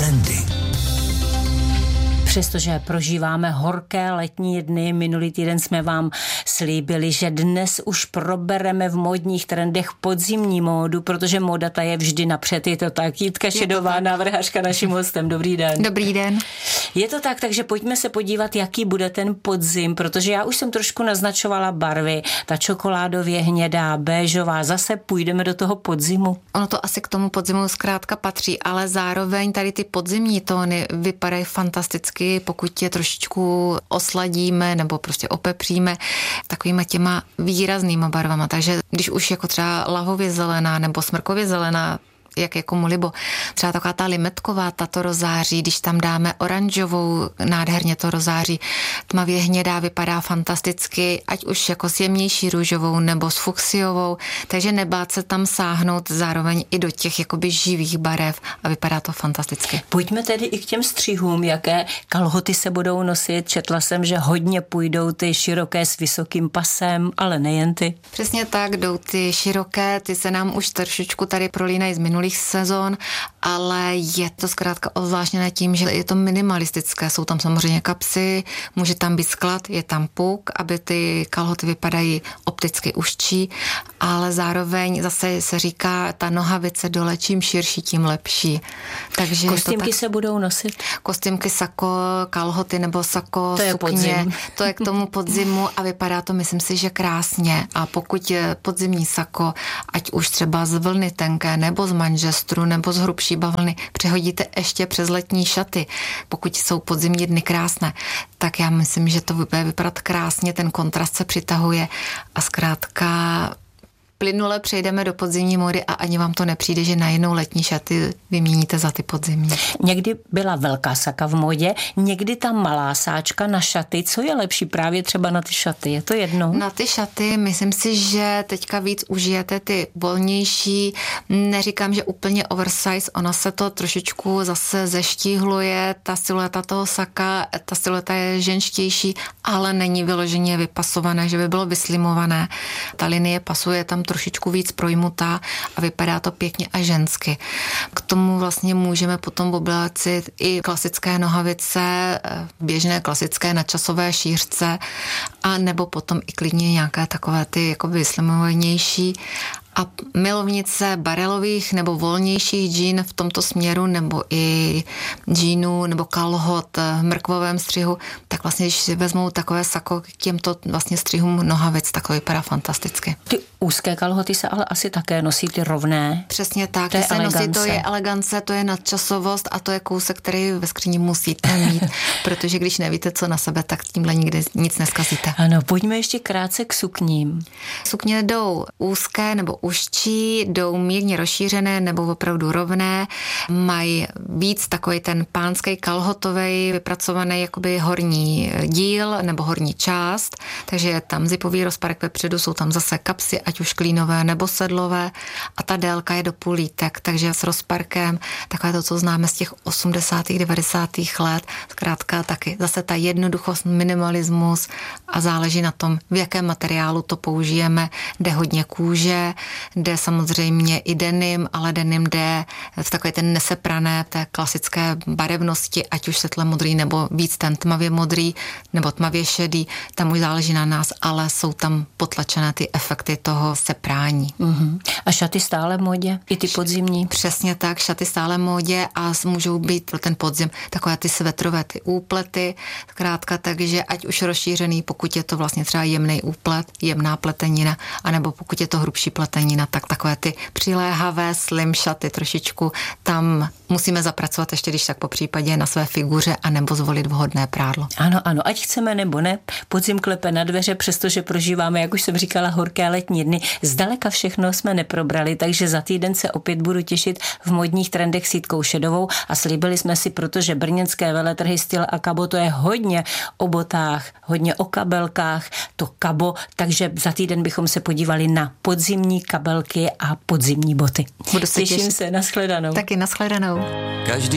trendy. Přestože prožíváme horké letní dny, minulý týden jsme vám slíbili, že dnes už probereme v módních trendech podzimní módu, protože móda ta je vždy napřed, je to tak. Jitka Šedová, návrhářka, naším hostem. Dobrý den. Dobrý den. Je to tak, takže pojďme se podívat, jaký bude ten podzim, protože já už jsem trošku naznačovala barvy, ta čokoládově hnědá, béžová, zase půjdeme do toho podzimu. Ono to asi k tomu podzimu zkrátka patří, ale zároveň tady ty podzimní tóny vypadají fantasticky, pokud je trošičku osladíme nebo prostě opepříme takovýma těma výraznýma barvama. Takže když už jako třeba lahově zelená nebo smrkově zelená, jak je komu libo. Třeba taková ta limetková, tato rozáří, když tam dáme oranžovou, nádherně to rozáří, tmavě hnědá vypadá fantasticky, ať už jako s jemnější růžovou nebo s fuchsiovou, takže nebát se tam sáhnout zároveň i do těch jakoby živých barev a vypadá to fantasticky. Pojďme tedy i k těm střihům, jaké kalhoty se budou nosit. Četla jsem, že hodně půjdou ty široké s vysokým pasem, ale nejen ty. Přesně tak, jdou ty široké, ty se nám už trošičku tady prolínají z minulých sezon, ale je to zkrátka ozvláštněné tím, že je to minimalistické. Jsou tam samozřejmě kapsy, může tam být sklad, je tam puk, aby ty kalhoty vypadají opticky užší, ale zároveň zase se říká, ta nohavice dole, čím širší, tím lepší. Takže kostýmky se budou nosit? Kostýmky, sako, kalhoty nebo sako, to je sukně. Podzim. To je k tomu podzimu a vypadá to, myslím si, že krásně. A pokud je podzimní sako, ať už třeba z vlny tenké nebo z manžestru nebo z hrubší bavlny, přehodíte ještě přes letní šaty, pokud jsou podzimní dny krásné, tak já myslím, že to bude vypadat krásně, ten kontrast se přitahuje a zkrátka plynule přejdeme do podzimní módy a ani vám to nepřijde, že najednou letní šaty vyměníte za ty podzimní. Někdy byla velká saka v módě, někdy ta malá sáčka na šaty. Co je lepší právě třeba na ty šaty? Je to jedno? Na ty šaty myslím si, že teďka víc užijete ty volnější. Neříkám, že úplně oversize, ona se to trošičku zase zeštíhluje, ta silueta toho saka, ta silueta je ženštější, ale není vyloženě vypasované, že by bylo vyslimované. Ta linie pasuje tam trošičku víc projmutá a vypadá to pěkně a žensky. K tomu vlastně můžeme potom oblécit i klasické nohavice, běžné klasické nadčasové šířce a nebo potom i klidně nějaké takové ty jako vyslimovanější. A milovnice barelových nebo volnějších džín v tomto směru nebo i džínů nebo kalhot v mrkvovém střihu, tak vlastně, když si vezmou takové sako k těmto vlastně střihům nohavic, tak to vypadá fantasticky. Ty úzké kalhoty se ale asi také nosí, ty rovné. Přesně tak, to je se nosí, to je elegance, to je nadčasovost a to je kousek, který ve skříni musíte mít, protože když nevíte, co na sebe, tak tímhle nikdy nic neskazíte. Ano, pojďme ještě krátce k sukním. Sukně jdou úzké nebo užší, jdou mírně rozšířené nebo opravdu rovné, mají víc takový ten pánský kalhotový vypracovaný jakoby horní díl nebo horní část, takže je tam zipový rozparek vepředu, jsou tam zase kapsy, ať už klínové nebo sedlové a ta délka je do půlítek, takže s rozparkem, takové to, co známe z těch 80. 90. let, zkrátka taky zase ta jednoduchost, minimalismus a záleží na tom, v jakém materiálu to použijeme, jde hodně kůže, jde samozřejmě i denim, ale denim jde v takové ten neseprané, té klasické barevnosti, ať už světle modrý nebo víc ten tmavě modrý nebo tmavě šedý, tam už záleží na nás, ale jsou tam potlačené ty efekty toho seprání. Uh-huh. A šaty stále v módě? I ty podzimní? Přesně tak, šaty stále v módě a můžou být pro ten podzim takové ty svetrové, ty úplety, zkrátka, takže ať už rozšířený, pokud je to vlastně třeba jemný úplet, jemná pletenina, anebo pokud je to hrubší pletenina, tak takové ty přiléhavé slim šaty trošičku tam musíme zapracovat ještě, když tak po případě na své figuře a nebo zvolit vhodné prádlo. Ano, ať chceme nebo ne, podzim klepe na dveře, přestože prožíváme, jak už jsem říkala, horké letní dny. Zdaleka všechno jsme neprobrali, takže za týden se opět budu těšit v modních trendech s Jitkou Šedovou a slíbili jsme si, protože brněnské veletrhy Styl a Kabo, to je hodně o botách, hodně o kabelkách, to Kabo, takže za týden bychom se podívali na podzimní kabelky a podzimní boty. Budu se Těším se, nashledanou. Taky nashledanou. Každý